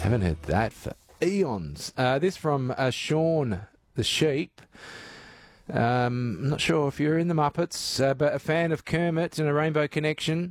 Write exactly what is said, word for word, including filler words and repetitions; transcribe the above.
Haven't heard that for eons. Uh, this from uh, Sean the Sheep. Um, I'm not sure if you're in the Muppets, uh, but a fan of Kermit and a Rainbow Connection.